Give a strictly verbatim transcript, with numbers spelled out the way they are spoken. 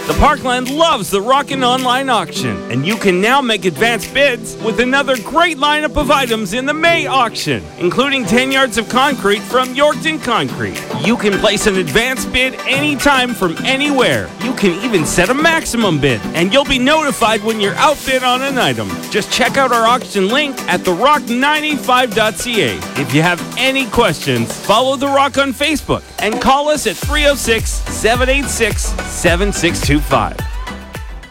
The Parkland loves the Rockin' Online Auction, and you can now make advanced bids with another great lineup of items in the May auction, including ten yards of concrete from Yorkton Concrete. You can place an advanced bid anytime from anywhere. You can even set a maximum bid, and you'll be notified when you're outbid on an item. Just check out our auction link at the rock nine eight five dot c a. If you have any questions, follow The Rock on Facebook and call us at three oh six, seven eight six, seven six two five.